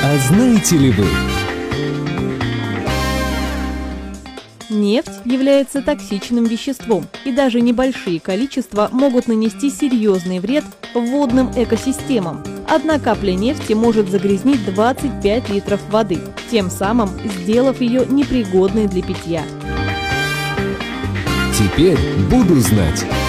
А знаете ли вы? Нефть является токсичным веществом, и даже небольшие количества могут нанести серьезный вред водным экосистемам. Одна капля нефти может загрязнить 25 литров воды, тем самым сделав ее непригодной для питья. Теперь буду знать.